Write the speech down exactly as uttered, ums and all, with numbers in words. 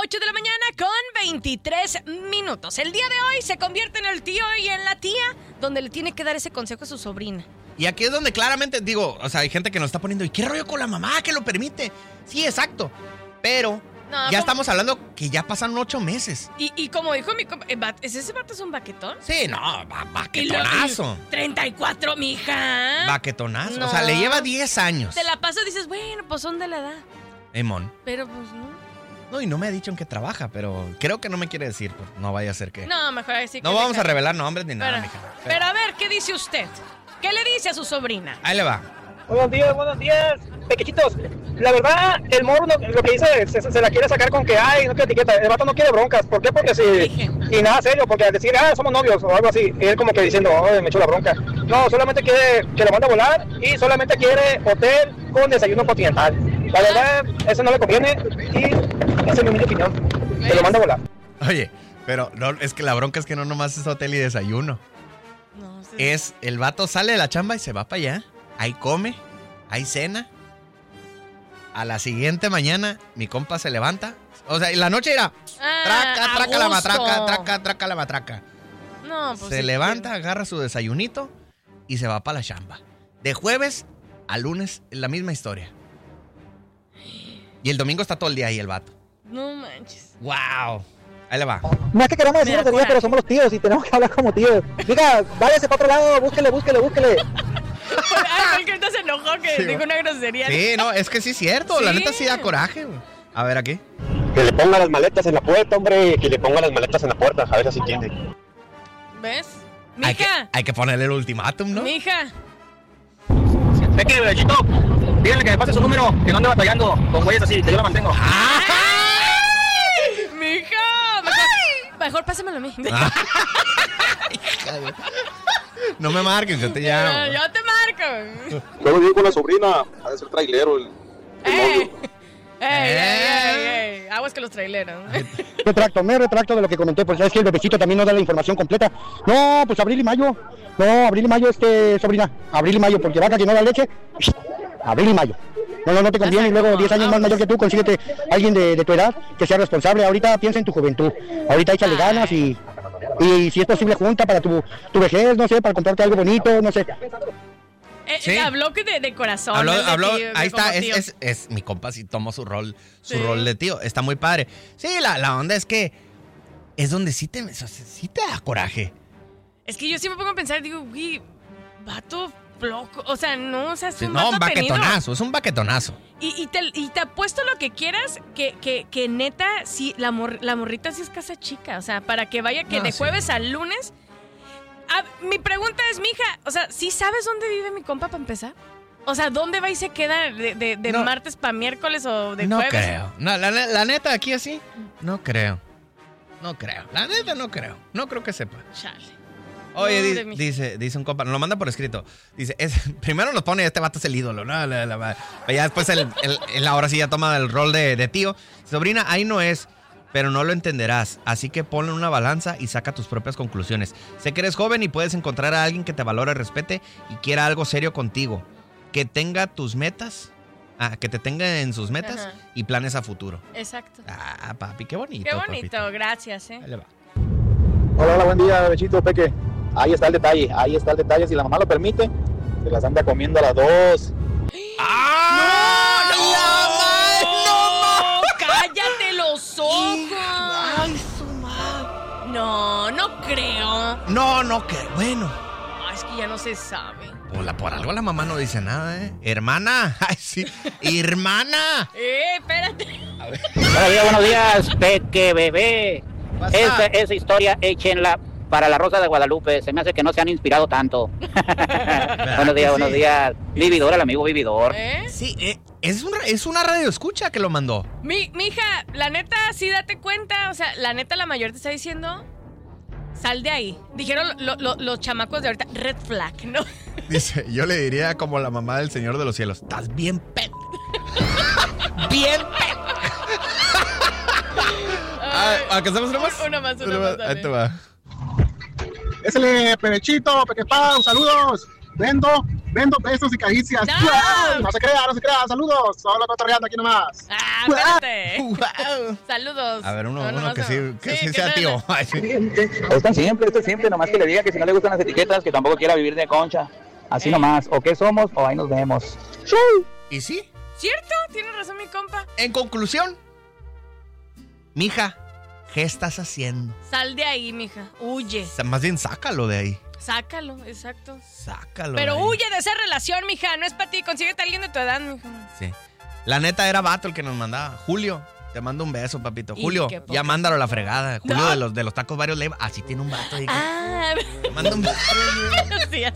ocho de la mañana con veintitrés minutos. El día de hoy se convierte en el tío y en la tía, donde le tiene que dar ese consejo a su sobrina. Y aquí es donde claramente, digo, o sea, hay gente que nos está poniendo, ¿y qué rollo con la mamá que lo permite? Sí, exacto. Pero no, ya como... estamos hablando que ya pasaron ocho meses. Y, y como dijo mi compa, ¿es ese vato es un baquetón? Sí, no, ba baquetonazo. treinta y cuatro, mija. Baquetonazo. No. O sea, le lleva diez años. Te la paso y dices, bueno, pues son de la edad. Emon. Pero pues no. No, y no me ha dicho en qué trabaja, pero creo que no me quiere decir. Pues, no vaya a ser que... No, mejor decir que... No vamos a revelar nombres ni nada, pero, mija. Pero... pero a ver, ¿qué dice usted? ¿Qué le dice a su sobrina? Ahí le va. Buenos días, buenos días, pequechitos. La verdad, el morro no, lo que dice se, se la quiere sacar con que ay, no quiere etiqueta. El vato no quiere broncas. ¿Por qué? Porque si... Y nada serio, porque al decir, ah, somos novios o algo así, y él como que diciendo, oh, me echó la bronca. No, solamente quiere que lo mande a volar y solamente quiere hotel con desayuno continental. La verdad, eso no le conviene y esa es mi humilde opinión. Que lo manda a volar. Oye, pero no, es que la bronca es que no nomás es hotel y desayuno. No, sí. Es, el vato sale de la chamba y se va para allá. Ahí come, ahí cena. A la siguiente mañana, mi compa se levanta. O sea, en la noche era ah, traca, traca la matraca, traca, traca la matraca. No, pues se sí, levanta, sí. agarra su desayunito y se va para la chamba. De jueves a lunes, la misma historia. Y el domingo está todo el día ahí el vato. No manches. ¡Wow! Ahí le va. No es que queramos decir grosería, pero somos los tíos y tenemos que hablar como tíos. Diga, váyase para otro lado, búsquele, búsquele, búsquele. Ay, que se enojó que sí, dijo una grosería. Sí, no, es que sí es cierto. ¿Sí? La neta sí da coraje, güey. A ver, aquí. Que le ponga las maletas en la puerta, hombre. Que le ponga las maletas en la puerta. A ver si entiende. ¿Ves? Mija. Hay que, hay que ponerle el ultimátum, ¿no? Mija. Ve que, bebecito, díganle que me pase su número, que no ande batallando con güeyes así, que yo la mantengo. ¡Ay! ¡Mija! Mejor, mejor pásamelo a mí. No me marques, yo te llamo. No, yo te marco. Luego digo con la sobrina, ha de ser trailero el, el novio. ¡Ey, ey, ey, ey! Aguas que los traileros. Retracto, me retracto de lo que comenté, pues sabes que el bebecito también no da la información completa. No, pues abril y mayo. No, abril y mayo, este, sobrina. Abril y mayo, porque vaca que no da leche. Abril y mayo. No, no, no te conviene. Y luego diez años más mayor que tú, consíguete a alguien de, de tu edad que sea responsable. Ahorita piensa en tu juventud. Ahorita échale ganas y... Y si es posible, junta para tu, tu vejez, no sé, para comprarte algo bonito, no sé. Eh, ¿Sí? Habló de, de corazón. Habló, de habló tío, ahí está, es, es, es mi compa, sí tomó su rol, su sí. rol de tío. Está muy padre. Sí, la, la onda es que es donde sí te, sí te da coraje. Es que yo siempre pongo a pensar, digo, güey, vato flojo. O sea, no, o sea, es un sí, vato No, un baquetonazo, tenido. es un baquetonazo. Y, y, te, y te apuesto lo que quieras, que, que, que neta, sí, la, mor, la morrita sí es casa chica. O sea, para que vaya que no, de jueves sí. al lunes. A, mi pregunta es, mija, o sea, ¿sí sabes dónde vive mi compa para empezar? O sea, ¿dónde va y se queda de, de, de no, martes para miércoles o de no jueves? No creo. No, la, la neta, aquí así, no creo. No creo. La neta, no creo. No creo que sepa. Chale. Oye, di, dice, dice un compa, nos lo manda por escrito. Dice, es, primero nos pone, este vato es el ídolo, ¿no? La, la, la, ya después, el, el, el, ahora sí ya toma el rol de, de tío. Sobrina, ahí no es, pero no lo entenderás. Así que ponle una balanza y saca tus propias conclusiones. Sé que eres joven y puedes encontrar a alguien que te valore, respete y quiera algo serio contigo. Que tenga tus metas, ah, que te tenga en sus metas Ajá. y planes a futuro. Exacto. Ah, papi, qué bonito. Qué bonito, papito. Gracias, ¿eh? Ahí le va. Hola, hola, buen día, bebechito, Peque. Ahí está el detalle, ahí está el detalle. Si la mamá lo permite, se las anda comiendo a las dos. ¡Ah! ¡No! ¡No! ¡No! ¡No! ¡Cállate los ojos! ¡Ay, su madre! No, no creo. No, no creo. Bueno. Ay, es que ya no se sabe. Por, la, por algo la mamá no dice nada, ¿eh? Hermana. Ay, sí. ¡Hermana! ¡Eh, espérate! A ver. Buenos días, buenos días, Peque, bebé. Esa, esa historia échenla para la Rosa de Guadalupe. Se me hace que no se han inspirado tanto. Buenos días, sí. buenos días. Vividor, el amigo Vividor. ¿Eh? Sí, eh, es, un, es una radio escucha que lo mandó. Mi, mi hija, la neta, sí date cuenta. O sea, la neta, la mayor te está diciendo, sal de ahí. Dijeron lo, lo, los chamacos de ahorita, red flag, ¿no? Dice, yo le diría como la mamá del Señor de los Cielos, estás bien pet. Bien pet. ¿A qué hacemos una más? Una más, una, una más. Ahí te va. Ésale, Pebechito, Pequepau, saludos. Vendo vendo besos y caricias. No, no se crea, no se crea. Saludos. Solo cotorreando aquí nomás. Ah, espérate. Wow. Saludos. A ver, uno, No, uno no, que no. sí, que Sí, sí que sea dale. tío. Ay, sí. Es tan simple, esto es simple, nomás que le diga que si no le gustan las etiquetas, que tampoco quiera vivir de concha. Así Ey. nomás, o qué somos, o ahí nos vemos. ¿Y sí? ¿Cierto? Tiene razón mi compa. En conclusión, mija, ¿qué estás haciendo? Sal de ahí, mija. Huye. O sea, más bien sácalo de ahí. Sácalo, exacto. Sácalo. Pero de ahí. huye de esa relación, mija. No es para ti. Consíguete a alguien de tu edad, mija. Sí. La neta era vato el que nos mandaba. Julio, te mando un beso, papito. Y Julio, qué poca- ya mándalo a la fregada. Julio No. de los de los tacos varios le así tiene un vato ahí. que- Ah, Te mando un beso. sí,